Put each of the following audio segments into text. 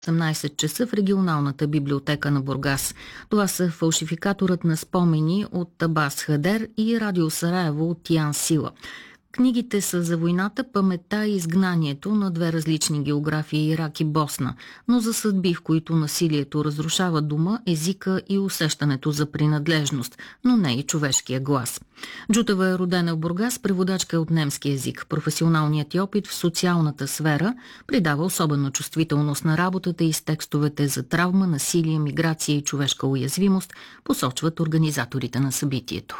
18 часа в регионалната библиотека на Бургас. Това са фалшификаторът на спомени от Абас Хадер и Радио Сараево от Ян Сила. Книгите са за войната, паметта и изгнанието на две различни географии Ирак и Босна, но за съдби, в които насилието разрушава дума, езика и усещането за принадлежност, но не и човешкия глас. Джутева е родена в Бургас, преводачка от немски език. Професионалният й опит в социалната сфера придава особена чувствителност на работата и с текстовете за травма, насилие, миграция и човешка уязвимост, посочват организаторите на събитието.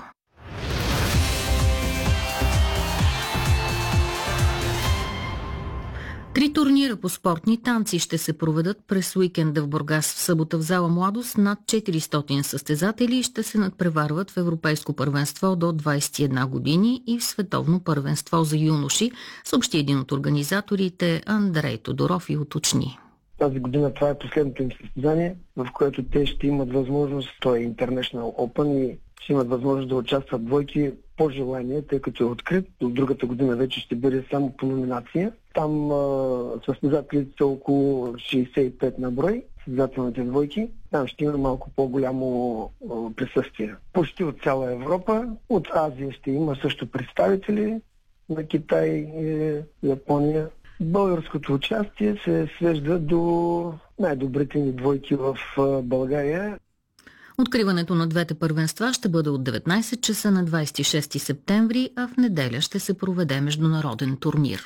Три турнира по спортни танци ще се проведат през уикенда в Бургас. В събота в зала Младост над 400 състезатели ще се надпреварват в Европейско първенство до 21 години и в Световно първенство за юноши, съобщи един от организаторите Андрей Тодоров и уточни. Тази година това е последното им състезание, в което те ще имат възможност, то е International Open и ще имат възможност да участват двойки по желание, тъй като е открит. До другата година вече ще бъде само по номинация. Там състезателите са около 65 на брой, състезателните двойки. Там ще има малко по-голямо присъствие. Почти от цяла Европа, от Азия ще има също представители на Китай и Япония. Българското участие се свежда до най-добрите ни двойки в България. Откриването на двете първенства ще бъде от 19 часа на 26 септември, а в неделя ще се проведе международен турнир.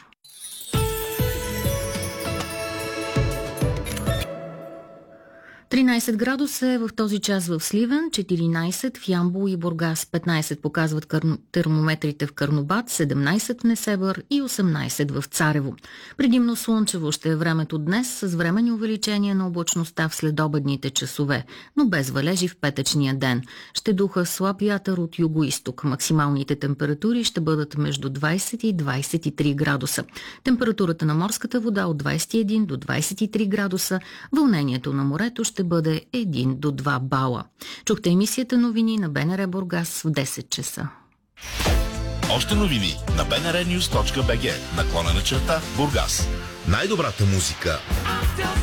13 градуса е в този час в Сливен, 14 в Ямбол и Бургас, 15 показват термометрите в Карнобат, 17 в Несебър и 18 в Царево. Предимно слънчево ще е времето днес с временни увеличения на облачността в следобедните часове, но без валежи в петъчния ден. Ще духа слаб вятър от югоизток. Максималните температури ще бъдат между 20 и 23 градуса. Температурата на морската вода от 21 до 23 градуса, вълнението на морето ще бъде 1 до 2 бала. Чухте емисията новини на БНР Бургас в 10 часа. Още новини на bnrnews.bg /Бургас. Най-добрата музика